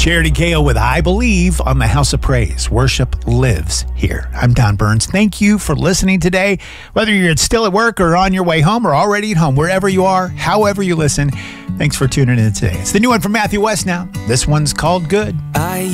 Charity Kale with I Believe on the House of Praise. Worship lives here. I'm Don Burns. Thank you for listening today. Whether you're still at work or on your way home or already at home, wherever you are, however you listen, thanks for tuning in today. It's the new one from Matthew West now. This one's called Good. I